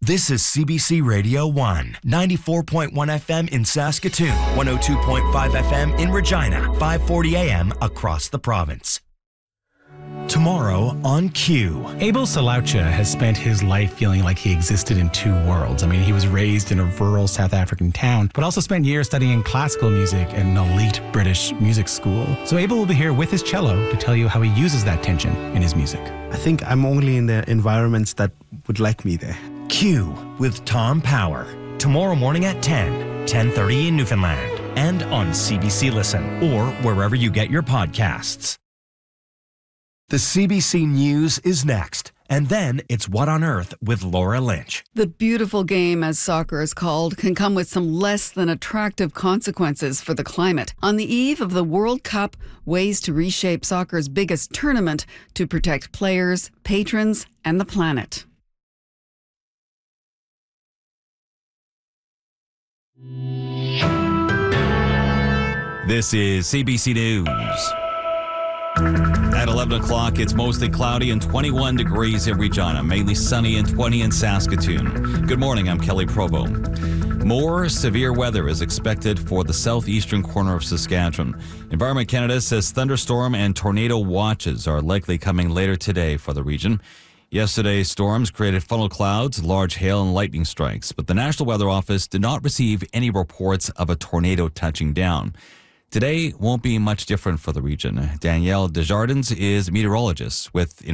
This is CBC Radio 1, 94.1 FM in Saskatoon, 102.5 FM in Regina, 540 AM across the province. Tomorrow on Q. Abel Salaucha has spent his life feeling like he existed in two worlds. I mean, he was raised in a rural South African town, but also spent years studying classical music at an elite British music school. So Abel will be here with his cello to tell you how he uses that tension in his music. I think I'm only in the environments that would like me there. Q with Tom Power. Tomorrow morning at 10, 10:30 in Newfoundland, and on CBC Listen, or wherever you get your podcasts. The CBC News is next, and then it's What on Earth with Laura Lynch. The beautiful game, as soccer is called, can come with some less than attractive consequences for the climate. On the eve of the World Cup, ways to reshape soccer's biggest tournament to protect players, patrons, and the planet. This is CBC News. At 11 o'clock, it's mostly cloudy and 21 degrees in Regina, mainly sunny and 20 in Saskatoon. Good morning, I'm Kelly Provo. More severe weather is expected for the southeastern corner of Saskatchewan. Environment Canada says thunderstorm and tornado watches are likely coming later today for the region. Yesterday's storms created funnel clouds, large hail, and lightning strikes, but the National Weather Office did not receive any reports of a tornado touching down. Today won't be much different for the region. Danielle Desjardins is a meteorologist with